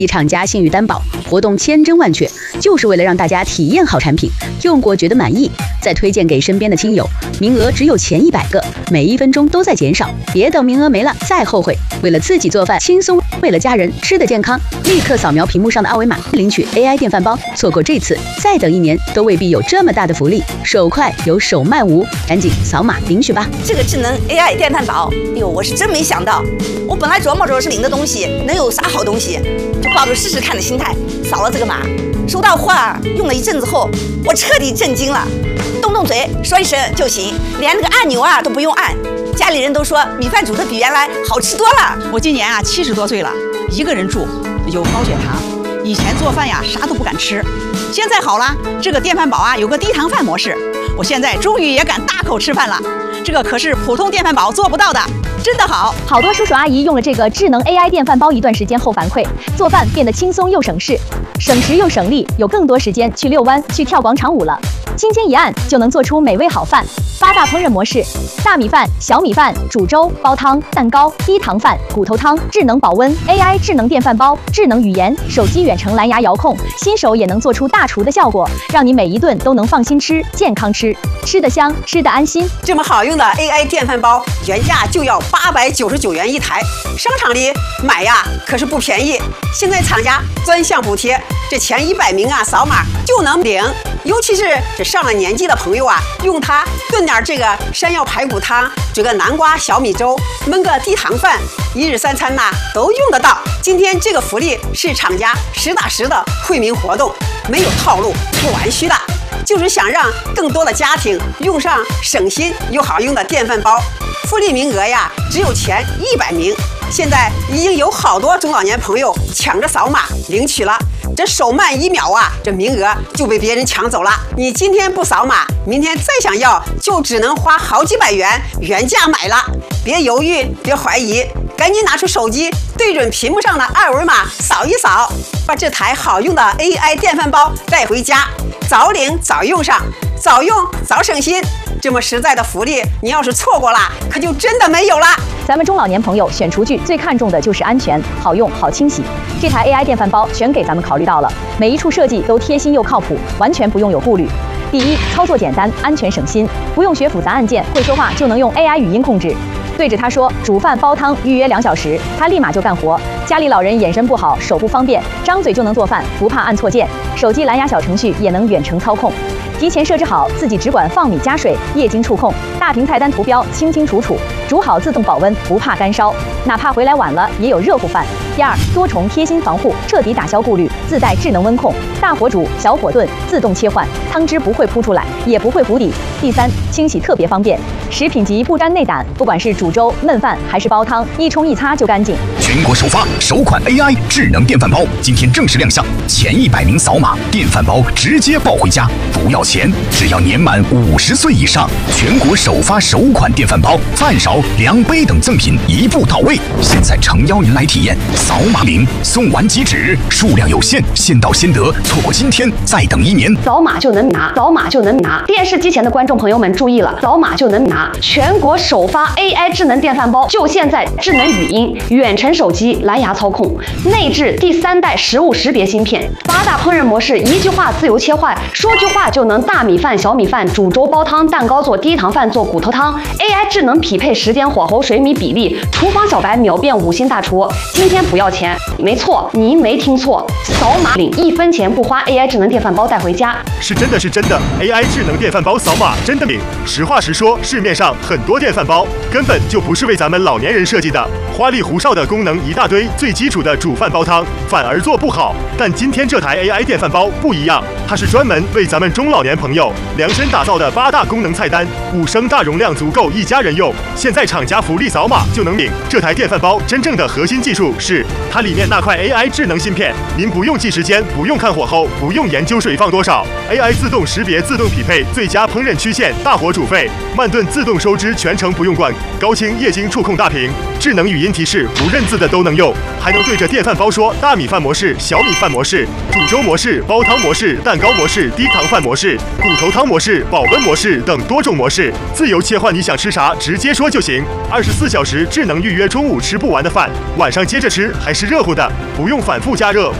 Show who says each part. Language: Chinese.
Speaker 1: 厂家信誉担保，活动千真万确，就是为了让大家体验好产品，用过觉得满意，再推荐给身边的亲友。名额只有前100个，每1分钟都在减少，别等名额没了再后悔。为了自己做饭轻松，为了家人吃得健康，立刻扫描屏幕上的二维码领取 AI 电饭煲。错过这次，再等1年都未必有这么大的福利。手快有手慢无，赶紧扫码领取吧！
Speaker 2: 这个智能 AI 电饭煲，哎呦，我是真没想到，我本来琢磨着是领的东西能有啥好东西，就抱着试试看的心态扫了这个码。收到货用了一阵子后，我彻底震惊了，动动嘴说一声就行，连那个按钮都不用按。家里人都说米饭煮的比原来好吃多了。
Speaker 3: 我今年70多岁了，一个人住，有高血糖，以前做饭啥都不敢吃，现在好了，这个电饭煲有个低糖饭模式，我现在终于也敢大口吃饭了。这个可是普通电饭煲做不到的，真的好。
Speaker 4: 好多叔叔阿姨用了这个智能 AI 电饭煲一段时间后反馈，做饭变得轻松又省事，省时又省力，有更多时间去遛弯、去跳广场舞了。轻轻一按就能做出美味好饭。8大烹饪模式：大米饭、小米饭、煮粥、煲汤、蛋糕、低糖饭、骨头汤、智能保温、AI 智能电饭煲、智能语言、手机远程蓝牙遥控，新手也能做出大厨的效果，让你每一顿都能放心吃、健康吃，吃得香，吃得安心。
Speaker 5: 这么好用的 AI 电饭煲，原价就要899元一台，商场里买可是不便宜。现在厂家专项补贴，这前100名扫码就能领。尤其是这上了年纪的朋友用它炖点这个山药排骨汤，煮个南瓜小米粥，焖个低糖饭，1日3餐都用得到。今天这个福利是厂家实打实的惠民活动，没有套路，不玩虚的，就是想让更多的家庭用上省心又好用的电饭煲。福利名额只有前100名，现在已经有好多中老年朋友抢着扫码领取了。这手慢1秒这名额就被别人抢走了。你今天不扫码，明天再想要就只能花好几百元原价买了。别犹豫，别怀疑，赶紧拿出手机，对准屏幕上的二维码扫一扫，把这台好用的 AI 电饭煲带回家，早领早用上，早用早省心。这么实在的福利，你要是错过了，可就真的没有了。
Speaker 4: 咱们中老年朋友选厨具最看重的就是安全、好用、好清洗。这台 AI 电饭煲全给咱们考虑到了，每一处设计都贴心又靠谱，完全不用有顾虑。第一，操作简单，安全省心，不用学复杂按键，会说话就能用 AI 语音控制。对着它说煮饭煲汤，预约2小时，它立马就干活。家里老人眼神不好，手不方便，张嘴就能做饭，不怕按错键。手机蓝牙小程序也能远程操控。提前设置好，自己只管放米加水，液晶触控，大屏菜单图标清清楚楚，煮好自动保温，不怕干烧，哪怕回来晚了也有热乎饭。第二，多重贴心防护，彻底打消顾虑，自带智能温控，大火煮、小火炖，自动切换，汤汁不会扑出来，也不会糊底。第三，清洗特别方便，食品级不沾内胆，不管是煮粥、焖饭还是煲汤，一冲一擦就干净。
Speaker 6: 全国首发首款 AI 智能电饭煲，今天正式亮相，前100名扫码，电饭煲直接抱回家，不要钱，只要年满50岁以上。全国首发首款电饭煲，饭勺、量杯等赠品一步到位。现在诚邀您来体验，扫码领，送完即止，数量有限，先到先得，错过今天再等1年。
Speaker 7: 扫码就能拿，扫码就能拿。电视机前的观众朋友们注意了，扫码就能拿。全国首发 AI 智能电饭煲，就现在！智能语音、远程手机、蓝牙操控，内置第3代食物识别芯片，8大烹饪模式，一句话自由切换，说句话就能大米饭、小米饭、煮粥、煲汤、蛋糕做低糖饭、做骨头汤。AI 智能匹配时间、火候、水米比例，厨房小白秒变5星大厨。今天不要钱，没错，您没听错，扫码领1分钱不花 AI 智能电饭煲带回家。
Speaker 8: 是真的 AI 智能电饭煲扫码真的领。实话实说，市面上很多电饭煲根本就不是为咱们老年人设计的，花里胡哨的功能一大堆，最基础的煮饭煲汤反而做不好。但今天这台 AI 电饭煲不一样，它是专门为咱们中老年朋友量身打造的8大功能菜单，5升大容量足够一家人用。现在厂家福利扫码就能领。这台电饭煲真正的核心技术是它里面那块 AI 智能芯片，您不用记时间，不用看火候，不用研究水放多少 ，AI 自动识别、自动匹配最佳烹饪曲线，大火煮沸，慢炖自动收汁，全程不用管，高清液晶触控大屏，智能语音提示，不认字的都能用。 还能对着电饭煲说大米饭模式、小米饭模式、煮粥模式、煲汤模式、蛋糕模式、低糖饭模式、骨头汤模式、保温模式等多种模式，自由切换你想吃啥，直接说就行。24小时智能预约中午吃不完的饭，晚上接着吃还是热乎的，不用反复加热。